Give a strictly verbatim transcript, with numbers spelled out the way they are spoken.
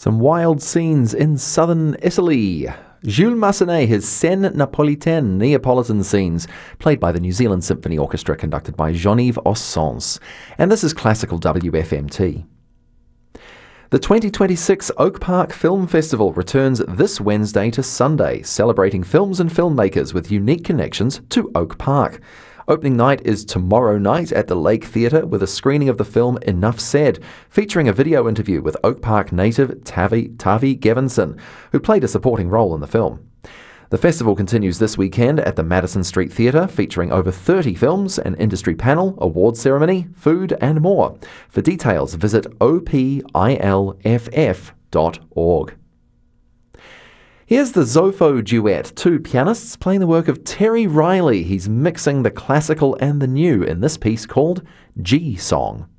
Some wild scenes in southern Italy. Jules Massenet has Scènes Napolitaines, Neapolitan scenes, played by the New Zealand Symphony Orchestra, conducted by Jean-Yves Ossens. And this is Classical W F M T. The twenty twenty-six Oak Park Film Festival returns this Wednesday to Sunday, celebrating films and filmmakers with unique connections to Oak Park. Opening night is tomorrow night at the Lake Theatre with a screening of the film Enough Said, featuring a video interview with Oak Park native Tavi, Tavi Gevinson, who played a supporting role in the film. The festival continues this weekend at the Madison Street Theatre, featuring over thirty films, an industry panel, award ceremony, food and more. For details, visit O P I L F F dot org. Here's the Zofo duet, two pianists playing the work of Terry Riley. He's mixing the classical and the new in this piece called G Song.